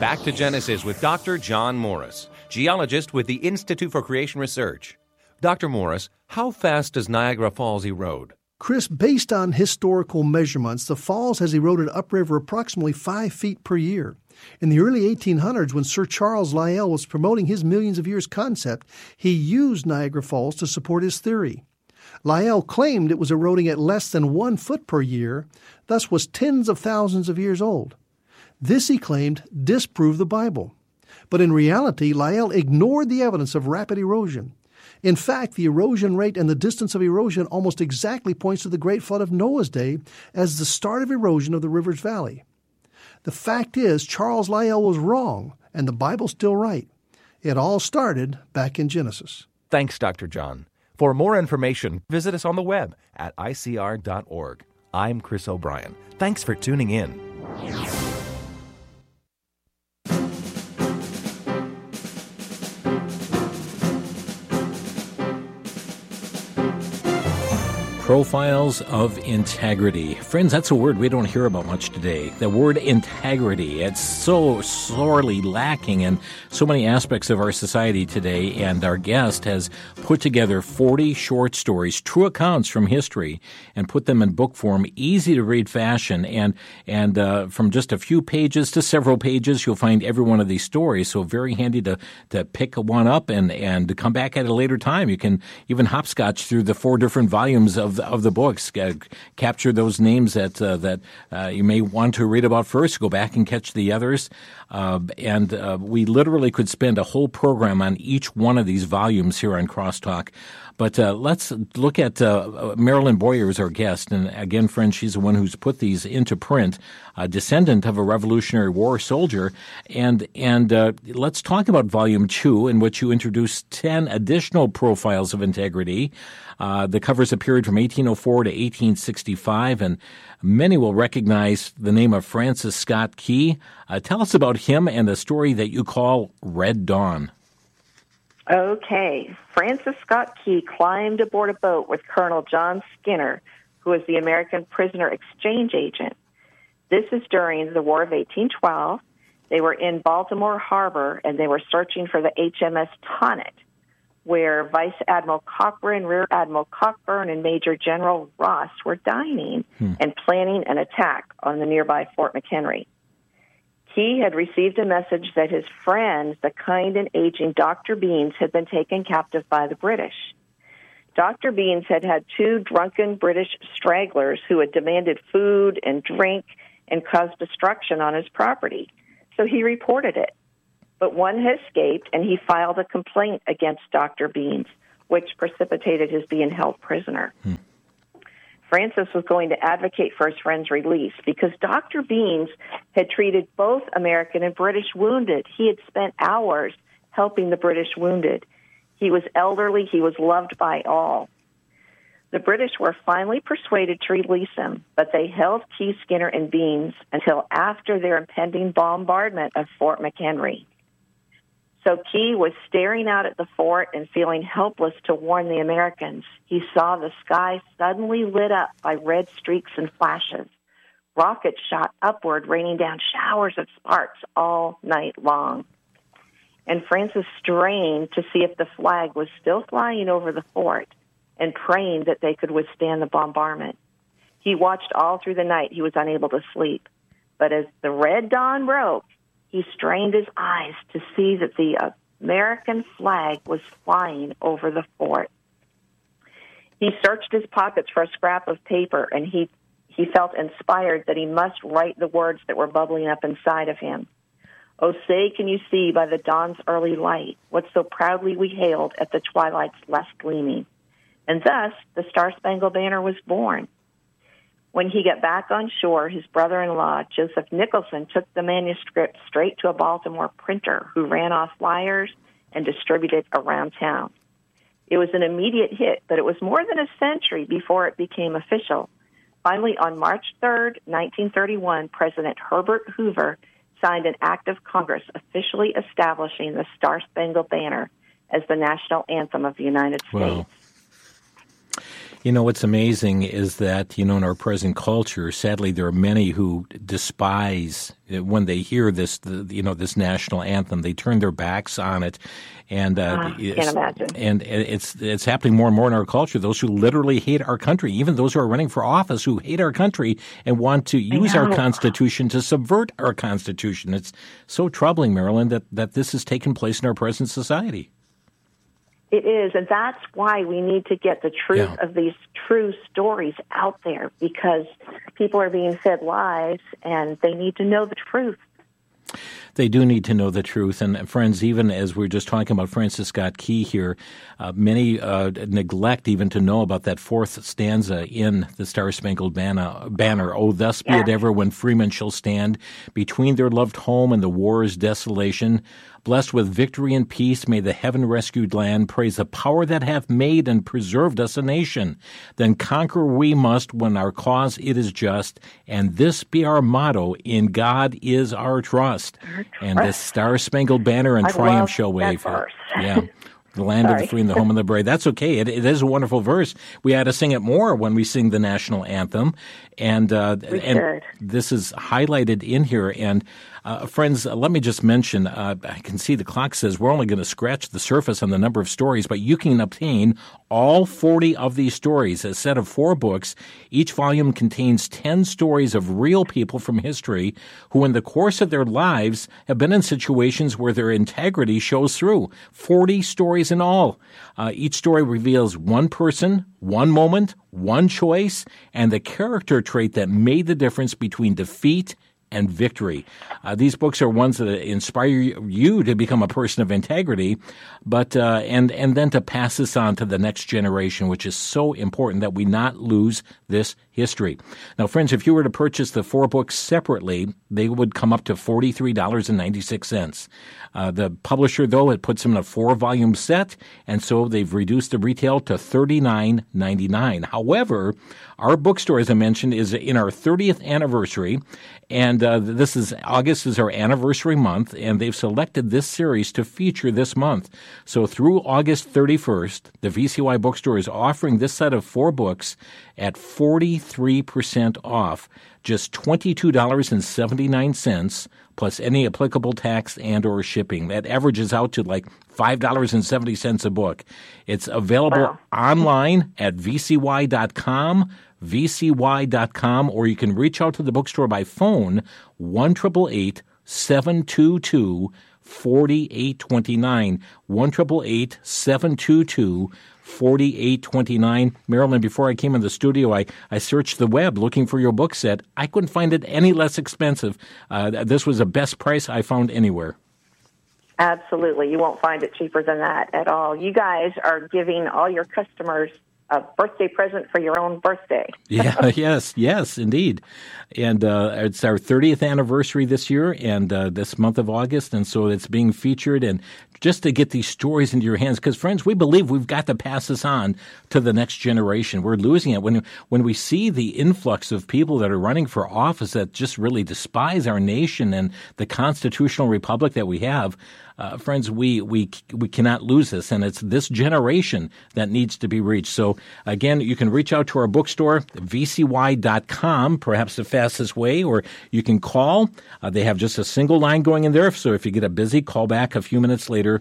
Back to Genesis with Dr. John Morris, geologist with the Institute for Creation Research. Dr. Morris, how fast does Niagara Falls erode? Chris, based on historical measurements, the falls has eroded upriver approximately 5 feet per year. In the early 1800s, when Sir Charles Lyell was promoting his millions of years concept, he used Niagara Falls to support his theory. Lyell claimed it was eroding at less than 1 foot per year, thus was tens of thousands of years old. This, he claimed, disproved the Bible. But in reality, Lyell ignored the evidence of rapid erosion. In fact, the erosion rate and the distance of erosion almost exactly points to the Great Flood of Noah's day as the start of erosion of the river's valley. The fact is, Charles Lyell was wrong, and the Bible's still right. It all started back in Genesis. Thanks, Dr. John. For more information, visit us on the web at icr.org. I'm Chris O'Brien. Thanks for tuning in. Profiles of integrity. Friends, that's a word we don't hear about much today. The word integrity. It's so sorely lacking in so many aspects of our society today, and our guest has put together 40 short stories, true accounts from history, and put them in book form, easy-to-read fashion, and from just a few pages to several pages, you'll find every one of these stories, so very handy to pick one up and come back at a later time. You can even hopscotch through the 4 different volumes of the books, capture those names that you may want to read about first, go back and catch the others. And we literally could spend a whole program on each one of these volumes here on Crosstalk. But let's look at Marilyn Boyer as our guest. And again, friends, she's the one who's put these into print, a descendant of a Revolutionary War soldier. And let's talk about Volume 2, in which you introduce 10 additional profiles of integrity. The covers a period from 1804 to 1865, and many will recognize the name of Francis Scott Key. Tell us about him and the story that you call Red Dawn. Okay. Francis Scott Key climbed aboard a boat with Colonel John Skinner, who was the American prisoner exchange agent. This is during the War of 1812. They were in Baltimore Harbor, and they were searching for the HMS Tonnant, where Vice Admiral Cochran, Rear Admiral Cockburn, and Major General Ross were dining and planning an attack on the nearby Fort McHenry. Key had received a message that his friend, the kind and aging Dr. Beans, had been taken captive by the British. Dr. Beans had had 2 drunken British stragglers who had demanded food and drink and caused destruction on his property. So he reported it. But one had escaped, and he filed a complaint against Dr. Beans, which precipitated his being held prisoner. Francis was going to advocate for his friend's release because Dr. Beans had treated both American and British wounded. He had spent hours helping the British wounded. He was elderly. He was loved by all. The British were finally persuaded to release him, but they held Key, Skinner, and Beans until after their impending bombardment of Fort McHenry. So Key was staring out at the fort and feeling helpless to warn the Americans. He saw the sky suddenly lit up by red streaks and flashes. Rockets shot upward, raining down showers of sparks all night long. And Francis strained to see if the flag was still flying over the fort and praying that they could withstand the bombardment. He watched all through the night. He was unable to sleep. But as the red dawn broke, he strained his eyes to see that the American flag was flying over the fort. He searched his pockets for a scrap of paper, and he felt inspired that he must write the words that were bubbling up inside of him. Oh, say, can you see by the dawn's early light what so proudly we hailed at the twilight's last gleaming? And thus the Star-Spangled Banner was born. When he got back on shore, his brother-in-law, Joseph Nicholson, took the manuscript straight to a Baltimore printer who ran off flyers and distributed around town. It was an immediate hit, but it was more than a century before it became official. Finally, on March 3rd, 1931, President Herbert Hoover signed an act of Congress officially establishing the Star-Spangled Banner as the national anthem of the United States. Wow. You know, what's amazing is that, in our present culture, sadly, there are many who despise when they hear this, this national anthem. They turn their backs on it. And can't imagine. And it's happening more and more in our culture. Those who literally hate our country, even those who are running for office who hate our country and want to use our Constitution to subvert our Constitution. It's so troubling, Marilyn, that this has taken place in our present society. It is, and that's why we need to get the truth of these true stories out there, because people are being fed lies, and they need to know the truth. They do need to know the truth. And friends, even as we're just talking about Francis Scott Key here, many neglect even to know about that fourth stanza in the Star-Spangled Banner. Oh, thus be it ever when freemen shall stand between their loved home and the war's desolation. Blessed with victory and peace, may the heaven-rescued land praise the power that hath made and preserved us a nation. Then conquer we must when our cause it is just, and this be our motto, in God is our trust. And the Star-Spangled Banner and Triumph shall wave. Yeah. The land of the free and the home of the brave. That's okay. It is a wonderful verse. We ought to sing it more when we sing the national anthem. And this is highlighted in here. And friends, let me just mention, I can see the clock says we're only going to scratch the surface on the number of stories, but you can obtain all 40 of these stories, a set of 4 books. Each volume contains 10 stories of real people from history who in the course of their lives have been in situations where their integrity shows through. 40 stories in all. Each story reveals one person, one moment, one choice, and the character trait that made the difference between defeat and victory. These books are ones that inspire you to become a person of integrity, but and then to pass this on to the next generation, which is so important that we not lose this history. Now, friends, if you were to purchase the 4 books separately, they would come up to $43.96. The publisher, though, it puts them in a 4-volume set, and so they've reduced the retail to $39.99. However, our bookstore, as I mentioned, is in our 30th anniversary, and August is our anniversary month, and they've selected this series to feature this month. So through August 31st, the VCY Bookstore is offering this set of 4 books at 43% off, just $22.79, plus any applicable tax and or shipping. That averages out to like $5.70 a book. It's available online at vcy.com, vcy.com, or you can reach out to the bookstore by phone, 1-888-722-4829, 1-888-722-4829. Marilyn, before I came in the studio, I searched the web looking for your book set. I couldn't find it any less expensive. This was the best price I found anywhere. Absolutely. You won't find it cheaper than that at all. You guys are giving all your customers a birthday present for your own birthday. Yes, indeed. And it's our 30th anniversary this year and this month of August, and so it's being featured. And just to get these stories into your hands, because, friends, we believe we've got to pass this on to the next generation. We're losing it. When we see the influx of people that are running for office that just really despise our nation and the constitutional republic that we have, friends, we cannot lose this, and it's this generation that needs to be reached. So, again, you can reach out to our bookstore, vcy.com, perhaps the fastest way, or you can call. They have just a single line going in there, so if you get a busy, call back a few minutes later,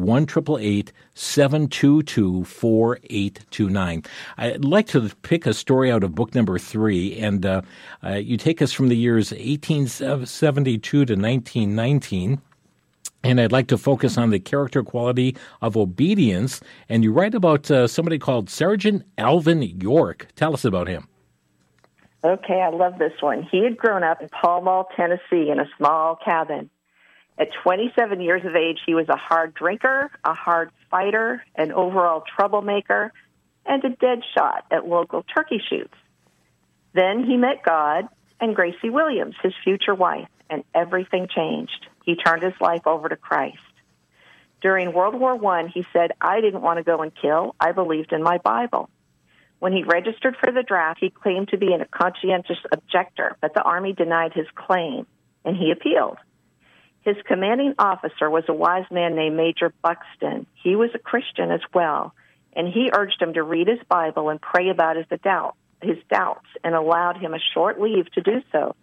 1-888-722-4829. I'd like to pick a story out of book number 3, and you take us from the years 1872 to 1919. And I'd like to focus on the character quality of obedience. And you write about somebody called Sergeant Alvin York. Tell us about him. Okay, I love this one. He had grown up in Pall Mall, Tennessee, in a small cabin. At 27 years of age, he was a hard drinker, a hard fighter, an overall troublemaker, and a dead shot at local turkey shoots. Then he met God and Gracie Williams, his future wife, and everything changed. He turned his life over to Christ. During World War I, he said, I didn't want to go and kill. I believed in my Bible. When he registered for the draft, he claimed to be a conscientious objector, but the Army denied his claim, and he appealed. His commanding officer was a wise man named Major Buxton. He was a Christian as well, and he urged him to read his Bible and pray about his doubts, and allowed him a short leave to do so.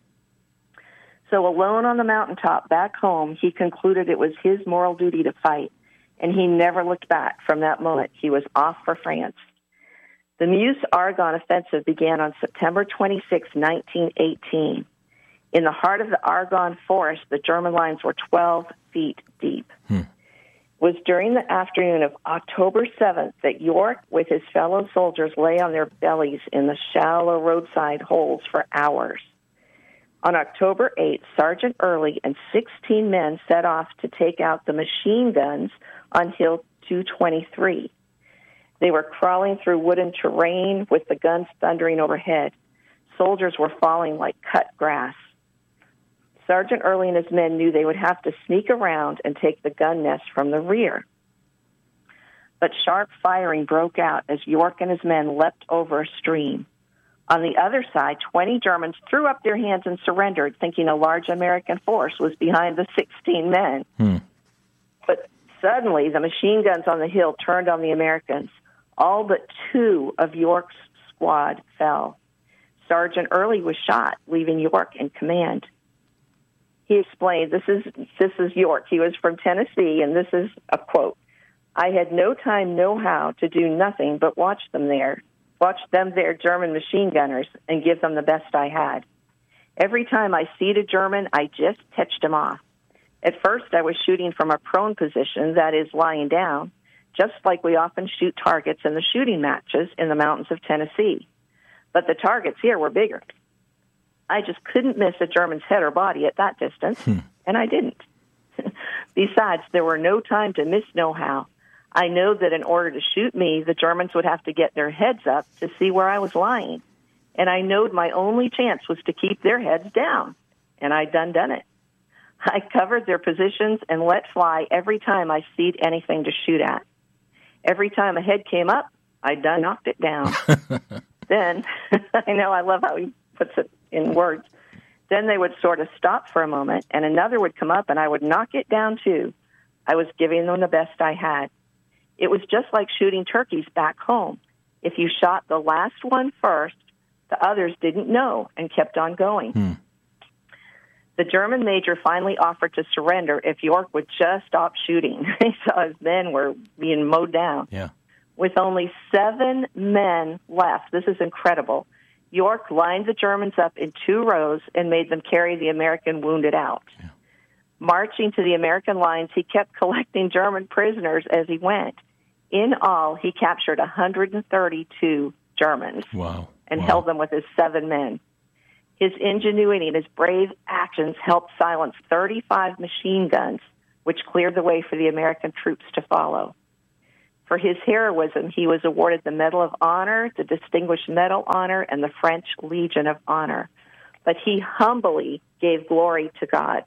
So alone on the mountaintop back home, he concluded it was his moral duty to fight, and he never looked back from that moment. He was off for France. The Meuse-Argonne offensive began on September 26, 1918. In the heart of the Argonne forest, the German lines were 12 feet deep. It was during the afternoon of October 7th that York, with his fellow soldiers, lay on their bellies in the shallow roadside holes for hours. On October 8th, Sergeant Early and 16 men set off to take out the machine guns on Hill 223. They were crawling through wooden terrain with the guns thundering overhead. Soldiers were falling like cut grass. Sergeant Early and his men knew they would have to sneak around and take the gun nest from the rear. But sharp firing broke out as York and his men leapt over a stream. On the other side, 20 Germans threw up their hands and surrendered, thinking a large American force was behind the 16 men. But suddenly, the machine guns on the hill turned on the Americans. All but 2 of York's squad fell. Sergeant Early was shot, leaving York in command. He explained, this is York. He was from Tennessee, and this is a quote. "I had no time, no how to do nothing but watch them there, German machine gunners, and give them the best I had. Every time I seed a German, I just touched him off. At first, I was shooting from a prone position, that is, lying down, just like we often shoot targets in the shooting matches in the mountains of Tennessee. But the targets here were bigger. I just couldn't miss a German's head or body at that distance, and I didn't. Besides, there were no time to miss no how. I know that in order to shoot me, the Germans would have to get their heads up to see where I was lying. And I knowed my only chance was to keep their heads down, and I done it. I covered their positions and let fly every time I seed anything to shoot at. Every time a head came up, I done knocked it down. Then, I know, I love how he puts it in words. Then they would sort of stop for a moment, and another would come up, and I would knock it down too. I was giving them the best I had. It was just like shooting turkeys back home. If you shot the last one first, the others didn't know and kept on going." The German major finally offered to surrender if York would just stop shooting. He saw his men were being mowed down. With only 7 men left, this is incredible, York lined the Germans up in 2 rows and made them carry the American wounded out. Marching to the American lines, he kept collecting German prisoners as he went. In all, he captured 132 Germans and held them with his 7 men. His ingenuity and his brave actions helped silence 35 machine guns, which cleared the way for the American troops to follow. For his heroism, he was awarded the Medal of Honor, the Distinguished Medal Honor, and the French Legion of Honor. But he humbly gave glory to God.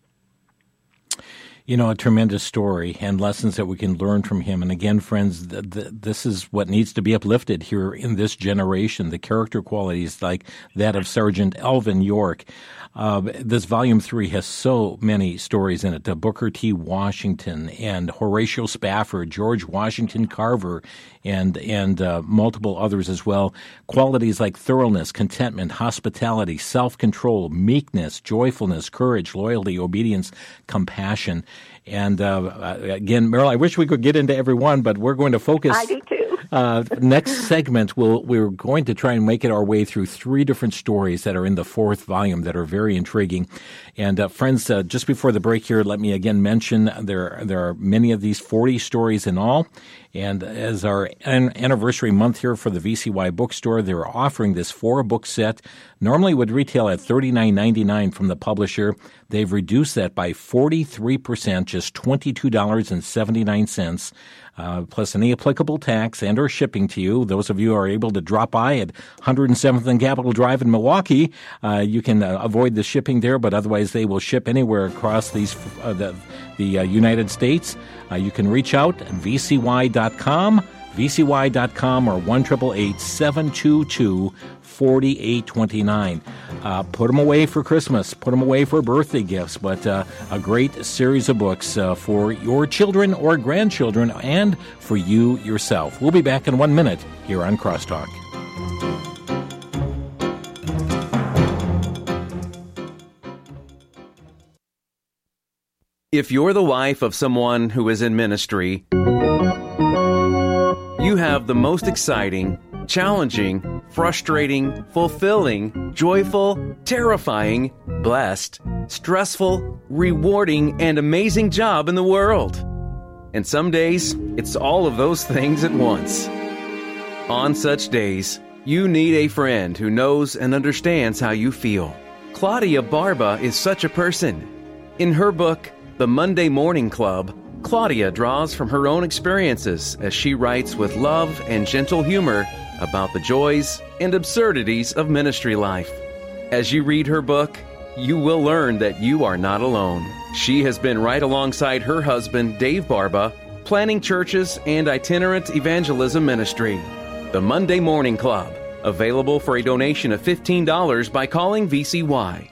You know, a tremendous story and lessons that we can learn from him. And again, friends, this is what needs to be uplifted here in this generation, the character qualities like that of Sergeant Alvin York. This volume 3 has so many stories in it. Booker T. Washington and Horatio Spafford, George Washington Carver, and multiple others as well. Qualities like thoroughness, contentment, hospitality, self-control, meekness, joyfulness, courage, loyalty, obedience, compassion. And again, Meryl, I wish we could get into every one, but we're going to focus. I do too. Next segment, we're going to try and make it our way through 3 different stories that are in the 4th volume that are very intriguing. And friends, just before the break here, let me again mention there are many of these, 40 stories in all. And as our anniversary month here for the VCY bookstore, they're offering this 4-book set. Normally would retail at $39.99 from the publisher. They've reduced that by 43%, just $22.79. Plus any applicable tax and or shipping to you. Those of you who are able to drop by at 107th and Capitol Drive in Milwaukee, you can avoid the shipping there, but otherwise they will ship anywhere across the United States. You can reach out at vcy.com or 1-888-722 $48.29. Put them away for Christmas. Put them away for birthday gifts. But a great series of books for your children or grandchildren and for you yourself. We'll be back in 1 minute here on Crosstalk. If you're the wife of someone who is in ministry, you have the most exciting, challenging, frustrating, fulfilling, joyful, terrifying, blessed, stressful, rewarding, and amazing job in the world. And some days, it's all of those things at once. On such days, you need a friend who knows and understands how you feel. Claudia Barba is such a person. In her book, The Monday Morning Club, Claudia draws from her own experiences as she writes with love and gentle humor about the joys and absurdities of ministry life. As you read her book, you will learn that you are not alone. She has been right alongside her husband, Dave Barba, planning churches and itinerant evangelism ministry. The Monday Morning Club, available for a donation of $15 by calling VCY,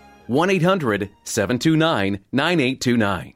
1-800-729-9829.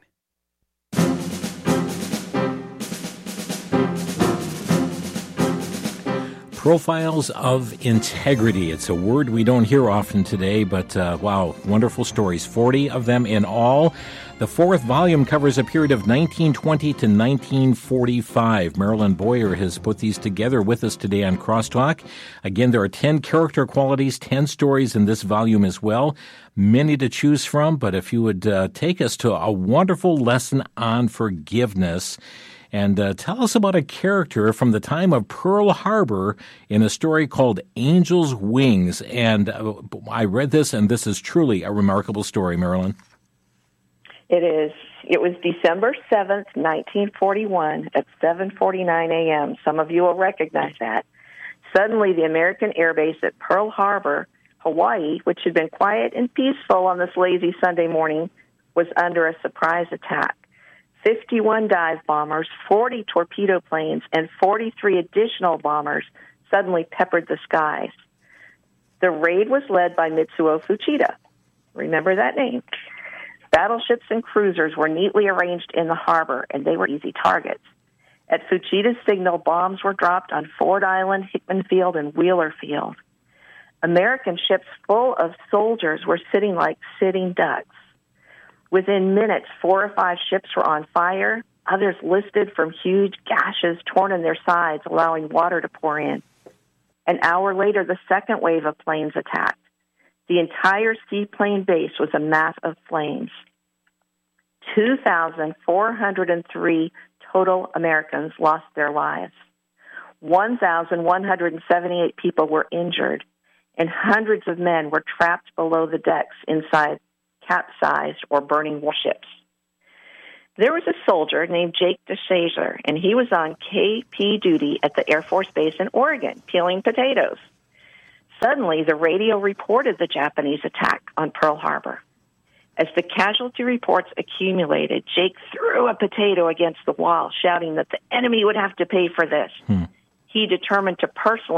Profiles of integrity. It's a word we don't hear often today, but wow, wonderful stories. 40 of them in all. The fourth volume covers a period of 1920 to 1945. Marilyn Boyer has put these together with us today on Crosstalk. Again, there are 10 character qualities, 10 stories in this volume as well. Many to choose from, but if you would take us to a wonderful lesson on forgiveness. And tell us about a character from the time of Pearl Harbor in a story called Angel's Wings. And I read this, and this is truly a remarkable story, Marilyn. It is. It was December 7th, 1941 at 7:49 a.m. Some of you will recognize that. Suddenly, the American air base at Pearl Harbor, Hawaii, which had been quiet and peaceful on this lazy Sunday morning, was under a surprise attack. 51 dive bombers, 40 torpedo planes, and 43 additional bombers suddenly peppered the skies. The raid was led by Mitsuo Fuchida. Remember that name. Battleships and cruisers were neatly arranged in the harbor, and they were easy targets. At Fuchida's signal, bombs were dropped on Ford Island, Hickman Field, and Wheeler Field. American ships full of soldiers were sitting like sitting ducks. Within minutes, 4 or 5 ships were on fire. Others listed from huge gashes torn in their sides, allowing water to pour in. An hour later, the second wave of planes attacked. The entire seaplane base was a mass of flames. 2,403 total Americans lost their lives. 1,178 people were injured, and hundreds of men were trapped below the decks inside capsized or burning warships. There was a soldier named Jake DeShazer, and he was on KP duty at the Air Force Base in Oregon, peeling potatoes. Suddenly, the radio reported the Japanese attack on Pearl Harbor. As the casualty reports accumulated, Jake threw a potato against the wall, shouting that the enemy would have to pay for this. He determined to personally